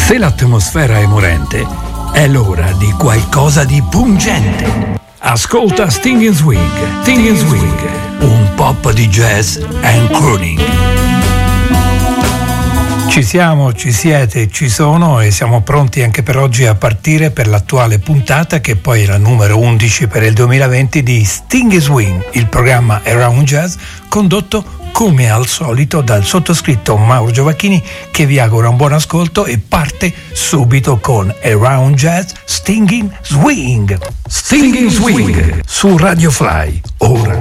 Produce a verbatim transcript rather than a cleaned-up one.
Se l'atmosfera è morente, è l'ora di qualcosa di pungente. Ascolta Stinging Swing, Stinging Swing, un pop di jazz and crooning. Ci siamo, ci siete, ci sono e siamo pronti anche per oggi a partire per l'attuale puntata, che poi è la numero undici per il duemilaventi di Stinging Swing, il programma Around Jazz condotto come al solito dal sottoscritto Mauro Giovacchini, che vi augura un buon ascolto e parte subito con Around Jazz Stinging Swing. Stinging Swing su Radio Fly, ora.